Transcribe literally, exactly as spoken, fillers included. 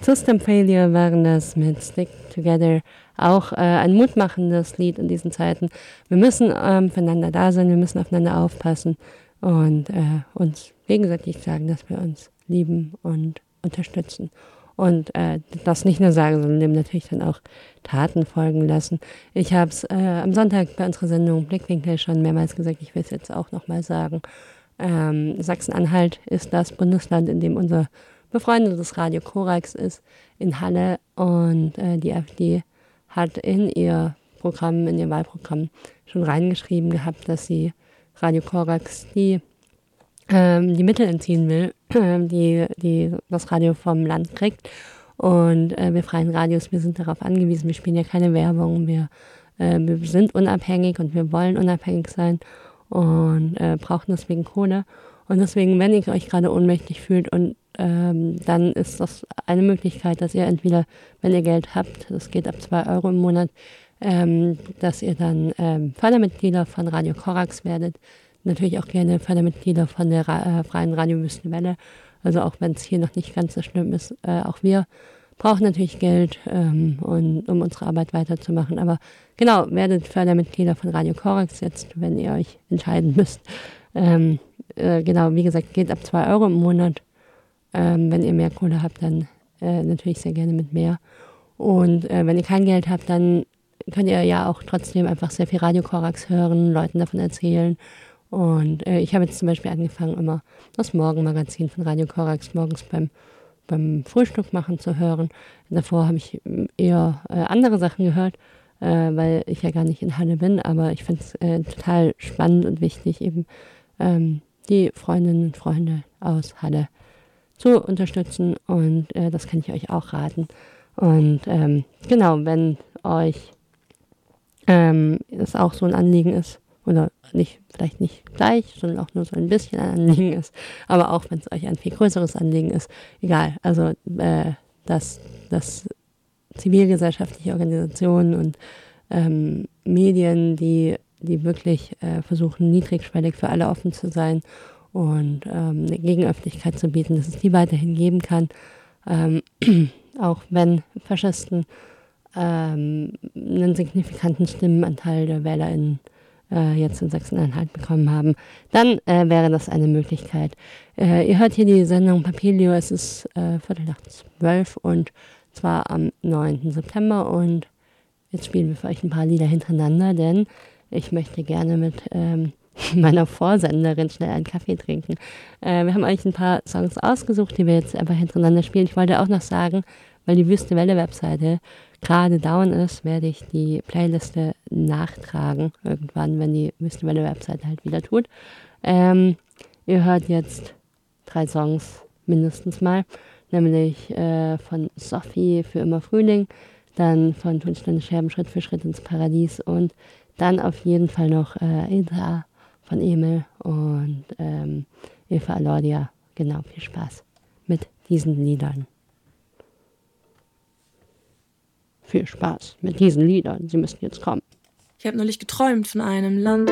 System Failure waren das mit Stick Together, auch äh, ein mutmachendes Lied in diesen Zeiten. Wir müssen ähm, füreinander da sein, wir müssen aufeinander aufpassen und äh, uns gegenseitig sagen, dass wir uns lieben und unterstützen. Und äh, das nicht nur sagen, sondern dem natürlich dann auch Taten folgen lassen. Ich habe es äh, am Sonntag bei unserer Sendung Blickwinkel schon mehrmals gesagt, ich will es jetzt auch nochmal sagen. Ähm, Sachsen-Anhalt ist das Bundesland, in dem unser befreundetes Radio Korax ist, in Halle. Und äh, die AfD hat in ihr Programm, in ihr Wahlprogramm schon reingeschrieben gehabt, dass sie Radio Korax die, ähm, die Mittel entziehen will, die, die das Radio vom Land kriegt. Und äh, wir freien Radios, wir sind darauf angewiesen, wir spielen ja keine Werbung, wir, äh, wir sind unabhängig und wir wollen unabhängig sein und äh, brauchen deswegen Kohle. Und deswegen, wenn ihr euch gerade ohnmächtig fühlt, und ähm, dann ist das eine Möglichkeit, dass ihr entweder, wenn ihr Geld habt, das geht ab zwei Euro im Monat, ähm, dass ihr dann ähm, Fördermitglieder von Radio Korax werdet. Natürlich auch gerne Fördermitglieder von der Ra- äh, Freien Radio Wüstenwelle. Also auch wenn es hier noch nicht ganz so schlimm ist, äh, auch wir brauchen natürlich Geld, ähm, und, um unsere Arbeit weiterzumachen. Aber genau, werdet Fördermitglieder von Radio Korax jetzt, wenn ihr euch entscheiden müsst. Ähm, äh, genau, wie gesagt, geht ab zwei Euro im Monat. Ähm, wenn ihr mehr Kohle habt, dann äh, natürlich sehr gerne mit mehr. Und äh, wenn ihr kein Geld habt, dann könnt ihr ja auch trotzdem einfach sehr viel Radio Korax hören, Leuten davon erzählen. Und äh, ich habe jetzt zum Beispiel angefangen, immer das Morgenmagazin von Radio Korax morgens beim, beim Frühstück machen zu hören. Davor habe ich eher äh, andere Sachen gehört, äh, weil ich ja gar nicht in Halle bin. Aber ich finde es äh, total spannend und wichtig, eben ähm, die Freundinnen und Freunde aus Halle zu unterstützen. Und äh, das kann ich euch auch raten. Und ähm, genau, wenn euch ähm, es auch so ein Anliegen ist, oder nicht, vielleicht nicht gleich, sondern auch nur so ein bisschen ein Anliegen ist, aber auch wenn es euch ein viel größeres Anliegen ist, egal, also äh, dass, dass zivilgesellschaftliche Organisationen und ähm, Medien, die, die wirklich äh, versuchen, niedrigschwellig für alle offen zu sein und ähm, eine Gegenöffentlichkeit zu bieten, dass es die weiterhin geben kann, ähm, auch wenn Faschisten ähm, einen signifikanten Stimmenanteil der WählerInnen äh, jetzt in Sachsen-Anhalt bekommen haben, dann äh, wäre das eine Möglichkeit. Äh, ihr hört hier die Sendung Papilio, es ist äh, Viertel nach zwölf und zwar am neunten September und jetzt spielen wir für euch ein paar Lieder hintereinander, denn ich möchte gerne mit ähm, meiner Vorsenderin schnell einen Kaffee trinken. Äh, wir haben euch ein paar Songs ausgesucht, die wir jetzt einfach hintereinander spielen. Ich wollte auch noch sagen, weil die Wüste Welle Webseite gerade down ist, werde ich die Playliste nachtragen, irgendwann, wenn die Wüste Welle Webseite halt wieder tut. Ähm, ihr hört jetzt drei Songs mindestens mal, nämlich äh, von Sophie für immer Frühling, dann von Tonsteine Scherben Schritt für Schritt ins Paradies und dann auf jeden Fall noch äh, Ida von Emil und ähm, Eva Alordia. Genau, viel Spaß mit diesen Liedern. Viel Spaß mit diesen Liedern. Sie müssen jetzt kommen. Ich habe neulich geträumt von einem Land.